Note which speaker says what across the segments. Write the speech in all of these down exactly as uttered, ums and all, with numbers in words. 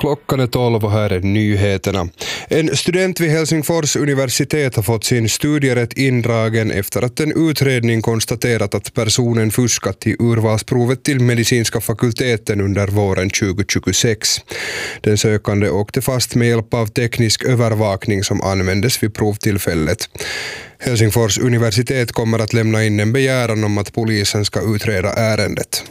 Speaker 1: Klockan är tolv och här är nyheterna. En student vid Helsingfors universitet har fått sin studierätt indragen efter att en utredning konstaterat att personen fuskat i urvalsprovet till medicinska fakulteten under våren tjugohundratjugosex. Den sökande åkte fast med hjälp av teknisk övervakning som användes vid provtillfället. Helsingfors universitet kommer att lämna in en begäran om att polisen ska utreda ärendet.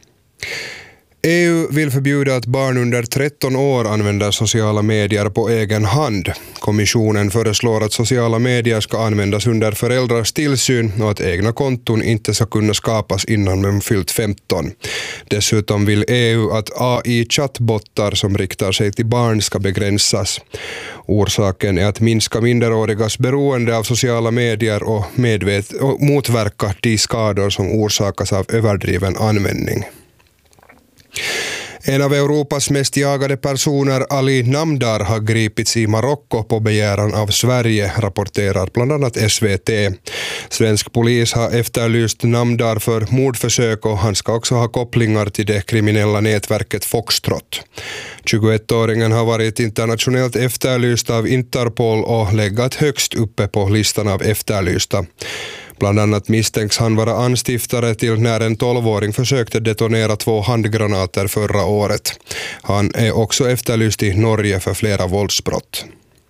Speaker 1: E U vill förbjuda att barn under tretton år använder sociala medier på egen hand. Kommissionen föreslår att sociala medier ska användas under föräldrars tillsyn och att egna konton inte ska kunna skapas innan de fyllt femton. Dessutom vill E U att A I-chattbottar som riktar sig till barn ska begränsas. Orsaken är att minska minderårigas beroende av sociala medier och, medvet- och motverka de skador som orsakas av överdriven användning. En av Europas mest jagade personer, Ali Namdar, har gripits i Marocko på begäran av Sverige, rapporterar bland annat S V T. Svensk polis har efterlyst Namdar för mordförsök och han ska också ha kopplingar till det kriminella nätverket Foxtrot. tjugoettåringen har varit internationellt efterlyst av Interpol och legat högst uppe på listan av efterlysta. Bland annat misstänks han vara anstiftare till när en tolvåring försökte detonera två handgranater förra året. Han är också efterlyst i Norge för flera våldsbrott.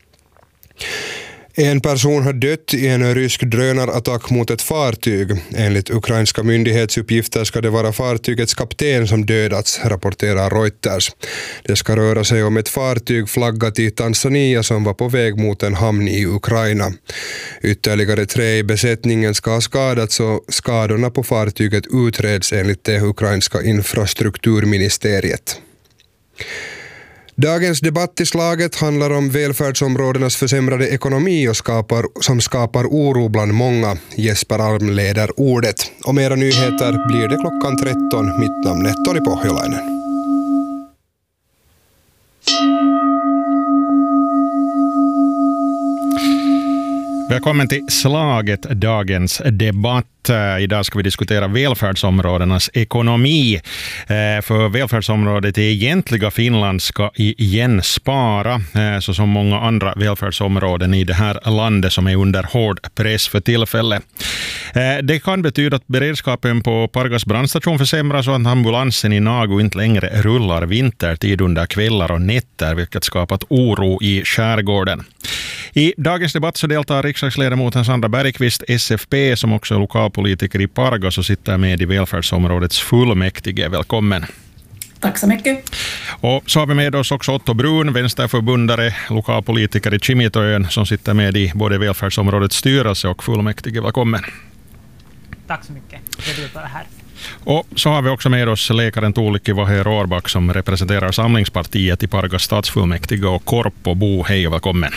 Speaker 1: En person har dött i en rysk drönarattack mot ett fartyg. Enligt ukrainska myndighetsuppgifter ska det vara fartygets kapten som dödats, rapporterar Reuters. Det ska röra sig om ett fartyg flaggat i Tanzania som var på väg mot en hamn i Ukraina. Ytterligare tre i besättningen ska ha skadats och skadorna på fartyget utreds enligt det ukrainska infrastrukturministeriet. Dagens debatt i slaget handlar om välfärdsområdenas försämrade ekonomi och skapar, som skapar oro bland många. Jesper Alm leder ordet. Och mera nyheter blir det klockan tretton. Mitt namn är Tori Pohjolainen.
Speaker 2: Välkommen till slaget, dagens debatt. Idag ska vi diskutera välfärdsområdenas ekonomi. För välfärdsområdet i egentliga Finland ska igen spara, så som många andra välfärdsområden i det här landet som är under hård press för tillfället. Det kan betyda att beredskapen på Pargas brandstation försämras och att ambulansen i Nagu inte längre rullar vintertid under kvällar och nätter, vilket skapat oro i skärgården. I dagens debatt så deltar riksdagsledamoten Sandra Bergqvist, S F P, som också är lokalpolitiker i Pargas och sitter med i välfärdsområdets fullmäktige. Välkommen.
Speaker 3: Tack så mycket.
Speaker 2: Och så har vi med oss också Otto Brun, vänsterförbundare, lokalpolitiker i Kimitoön, som sitter med i både välfärdsområdets styrelse och fullmäktige. Välkommen.
Speaker 4: Tack så mycket. Det är här.
Speaker 2: Och så har vi också med oss läkaren Tuulikki Vahe-Roarbak som representerar Samlingspartiet i Pargas stadsfullmäktige och Korpobo. Hej och välkommen.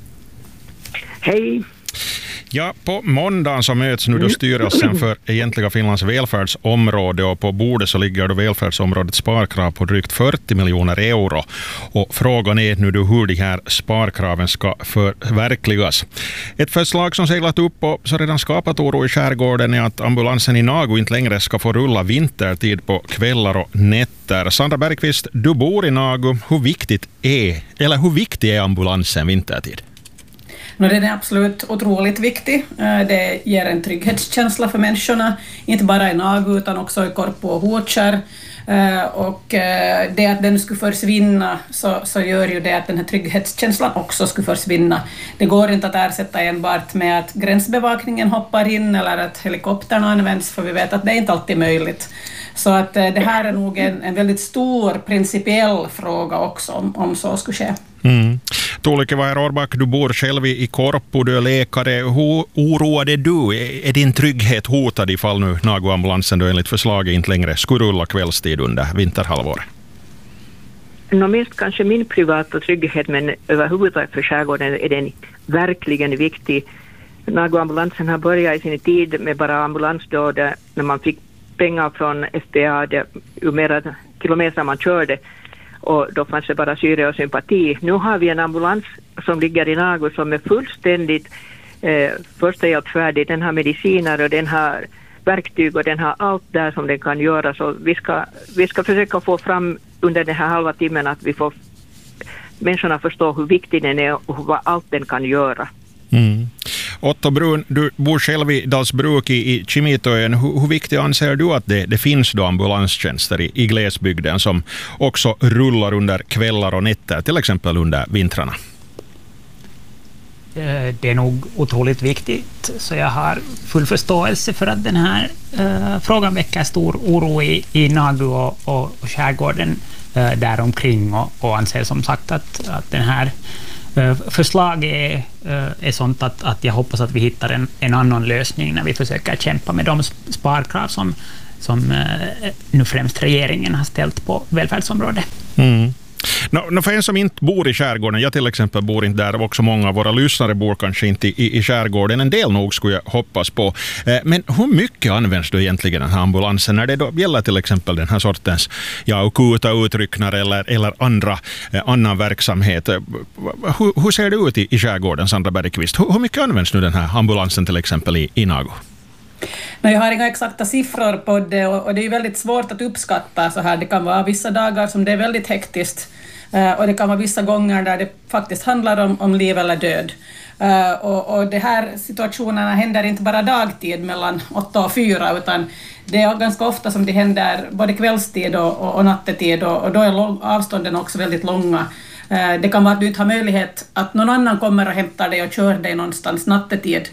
Speaker 5: Hej.
Speaker 2: Ja, på måndagen så möts nu då styrelsen för egentliga Finlands välfärdsområde och på bordet så ligger då välfärdsområdets sparkrav på drygt fyrtio miljoner euro. Och frågan är nu då hur de här sparkraven ska förverkligas. Ett förslag som seglat upp och så redan skapat oro i skärgården är att ambulansen i Nagu inte längre ska få rulla vintertid på kvällar och nätter. Sandra Bergqvist, du bor i Nagu. Hur viktigt är, eller hur viktig är ambulansen vintertid?
Speaker 3: No, den är absolut otroligt viktig. Det ger en trygghetskänsla för människorna, inte bara i Nagu utan också i Korpo och Huotkärr. Och det att den skulle försvinna så, så gör ju det att den här trygghetskänslan också skulle försvinna. Det går inte att ersätta enbart med att gränsbevakningen hoppar in eller att helikoptern används, för vi vet att det är inte alltid möjligt. Så att det här är nog en, en väldigt stor principiell fråga också om, om så skulle ske.
Speaker 2: Mm. Tuulikki Vahe-Roarbak, du bor själv i Korpo, du är läkare. Hur oroad är du? Är din trygghet hotad ifall nu Nagu-ambulansen då enligt förslaget inte längre skulle rulla kvällstid under vinterhalvåret?
Speaker 5: Nå, minst kanske min privata trygghet, men överhuvudtaget för skärgården är den verkligen viktig. Nagu-ambulansen har börjat i sin tid med bara ambulans då, där, när man fick pengar från S P A, det, ju mera kilometer man körde. Och då fanns det bara syre och sympati. Nu har vi en ambulans som ligger i Nagu som är fullständigt eh, första hjälp färdig. Den har mediciner och den har verktyg och den har allt där som den kan göra. Så vi ska, vi ska försöka få fram under den här halva timmen att vi får människorna förstår hur viktig den är och vad allt den kan göra.
Speaker 2: Mm. Otto Brun, du bor själv i Dalsbruk i, i Kimitoön. Hur, hur viktigt anser du att det, det finns då ambulanstjänster i, i glesbygden som också rullar under kvällar och nätter, till exempel under vintrarna?
Speaker 4: Det är nog otroligt viktigt, så jag har full förståelse för att den här uh, frågan väcker stor oro i, i Nagu och, och, och skärgården uh, däromkring och, och anser som sagt att, att den här uh, förslaget är, uh, är sånt att, att jag hoppas att vi hittar en, en annan lösning när vi försöker kämpa med de sparkrav som, som uh, nu främst regeringen har ställt på välfärdsområdet.
Speaker 2: Mm. No, no, för en som inte bor i skärgården, jag till exempel bor inte där, och också många av våra lyssnare bor kanske inte i, i skärgården, en del nog skulle jag hoppas på. Eh, men hur mycket används då egentligen den här ambulansen när det då gäller till exempel den här sortens ja, akuta utrycknare eller, eller andra, eh, annan verksamhet? Eh, hur, hur ser det ut i, i skärgården, Sandra Bergqvist? Hur, hur mycket används nu den här ambulansen till exempel i, i Nagu?
Speaker 3: No, jag har inga exakta siffror på det och, och det är väldigt svårt att uppskatta så här. Det kan vara vissa dagar som det är väldigt hektiskt uh, och det kan vara vissa gånger där det faktiskt handlar om, om liv eller död. Uh, och, och de här situationerna händer inte bara dagtid mellan åtta och fyra, utan det är ganska ofta som det händer både kvällstid och, och, och nattetid och, och då är lång, avstånden också väldigt långa. Uh, det kan vara att du inte har möjlighet att någon annan kommer och hämtar dig och kör dig någonstans nattetid.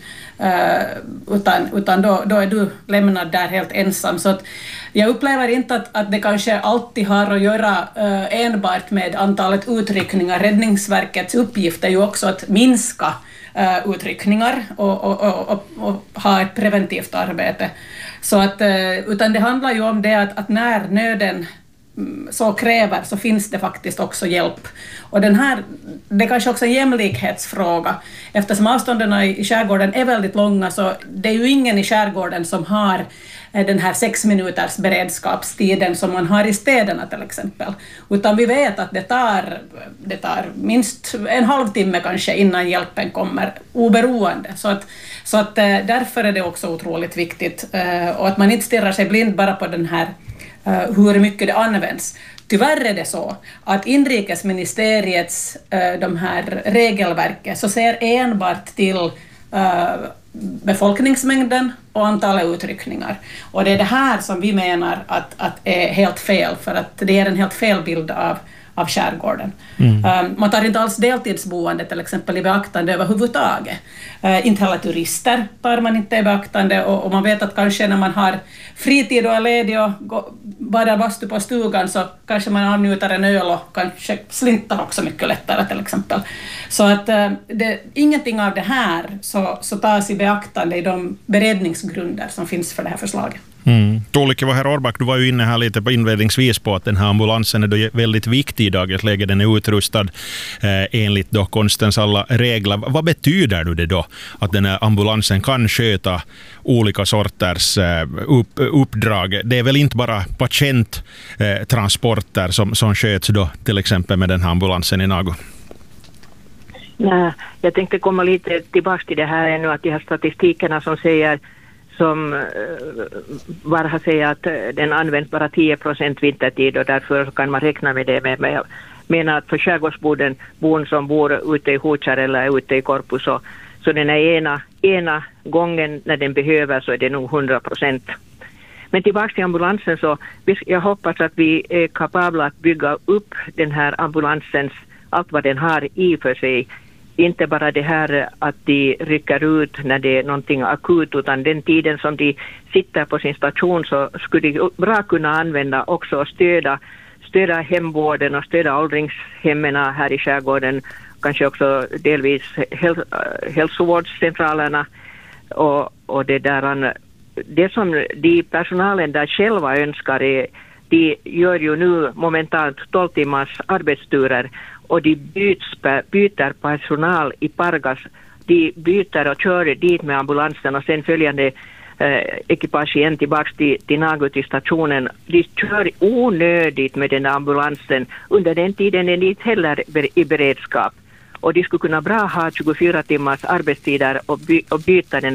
Speaker 3: Uh, utan utan då, då är du lämnad där helt ensam. Så att jag upplever inte att, att det kanske alltid har att göra uh, enbart med antalet utryckningar. Räddningsverkets uppgift är ju också att minska uh, utryckningar och, och, och, och, och ha ett preventivt arbete. Så att, uh, utan det handlar ju om det att, att när nöden så kräver så finns det faktiskt också hjälp. Och den här, det är kanske också en jämlikhetsfråga. Eftersom avstånden i skärgården är väldigt långa så det är ju ingen i skärgården som har den här sex minuters beredskapstiden som man har i städerna till exempel. Utan vi vet att det tar, det tar minst en halvtimme kanske innan hjälpen kommer oberoende. Så att, så att därför är det också otroligt viktigt. Och att man inte stirrar sig blind bara på den här Uh, hur mycket det används. Tyvärr är det så att inrikesministeriets uh, de här regelverket så ser enbart till uh, befolkningsmängden och antalet utryckningar. Och det är det här som vi menar att, att är helt fel, för att det är en helt fel bild av av skärgården. Mm. Um, man tar inte alls deltidsboende till exempel i beaktande överhuvudtaget. Uh, inte heller turister tar man inte i beaktande och, och man vet att kanske när man har fritid och är ledig och går, badar bastu på stugan så kanske man avnjuter en öl och kanske slintar också mycket lättare till exempel. Så att uh, det, ingenting av det här så, så tas i beaktande i de beredningsgrunder som finns för det här förslaget.
Speaker 2: Mm. Tuulikki Vaher-Orbach, du var ju inne här lite på inledningsvis på att den här ambulansen är då väldigt viktig i dagens läge. Den är utrustad eh, enligt då konstens alla regler. Vad betyder det då att den här ambulansen kan sköta olika sorters eh, upp, uppdrag? Det är väl inte bara patienttransporter eh, som, som sköts då till exempel med den här ambulansen i Nagu?
Speaker 5: Nej, jag tänkte komma lite tillbaka till det här ännu, att de här statistikerna som säger som bara säger att den används bara tio procent vintertid och därför kan man räkna med det. Men jag menar att för skärgårdsboden bon som bor ute i Hotjar eller ute i Korpu så, så den är ena, ena gången när den behöver så är det nog hundra procent. Men tillbaka till ambulansen så jag hoppas att vi är kapabla att bygga upp den här ambulansens, allt vad den har i för sig. Inte bara det här att de rycker ut när det är någonting akut, utan den tiden som de sitter på sin station så skulle de bra kunna använda också och stöda, stöda hemvården och stöda åldringshemmen här i skärgården, kanske också delvis häl- hälsovårdscentralerna och, och det där. Det som de personalen där själva önskar är, de gör ju nu momentant tolv timmars arbetsturer och de byts, byter personal i Pargas. De byter och kör dit med ambulansen och sen följande eh, ekipage igen tillbaka till, till Nagu till stationen. De kör onödigt med den ambulansen. Under den tiden är de inte heller i beredskap. Och de skulle kunna bra ha tjugofyra timmars arbetstider och, by, och byta den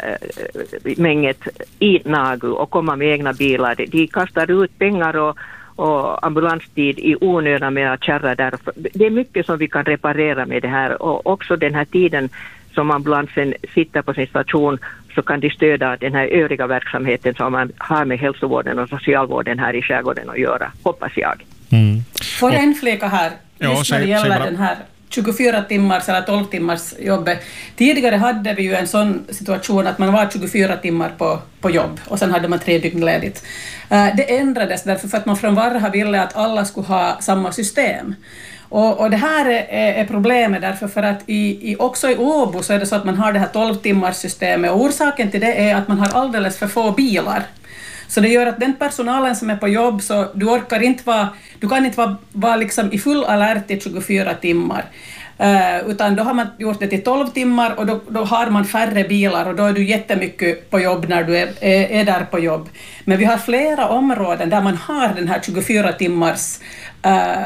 Speaker 5: arbetsmänget eh, i Nagu och komma med egna bilar. De kastar ut pengar och och ambulanstid i onödan med att kärra där. Det är mycket som vi kan reparera med det här, och också den här tiden som ambulansen sitter på sin station, så kan de stödja den här övriga verksamheten som man har med hälsovården och socialvården här i skärgården att göra, hoppas jag.
Speaker 2: Mm.
Speaker 3: Får jag en flika här, just
Speaker 2: ja,
Speaker 3: när det gäller den här tjugofyra timmars eller tolv timmars jobbet. Tidigare hade vi ju en sån situation att man var tjugofyra timmar på, på jobb och sen hade man tre dygn ledigt. Uh, det ändrades därför för att man från Varha ville att alla skulle ha samma system. Och, och det här är, är problemet därför för att i, i, också i Åbo så är det så att man har det här tolv timmars systemet, och orsaken till det är att man har alldeles för få bilar. Så det gör att den personalen som är på jobb, så du orkar inte vara, du kan inte vara, vara liksom i full alert i tjugofyra timmar. Uh, utan då har man gjort det till tolv timmar, och då, då har man färre bilar, och då är du jättemycket på jobb när du är, är, är där på jobb. Men vi har flera områden där man har den här tjugofyra timmars uh,